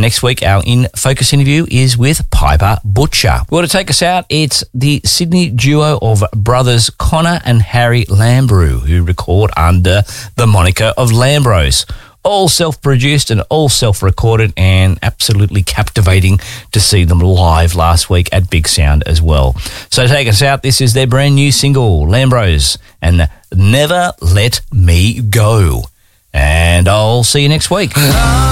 next week, our In Focus interview is with Piper Butcher. Well, to take us out, it's the Sydney duo of brothers Connor and Harry Lambrou, who record under the moniker of Lambros. All self-produced and all self-recorded, and absolutely captivating to see them live last week at Big Sound as well. So to take us out, this is their brand new single, Lambros, and Never Let Me Go. And I'll see you next week.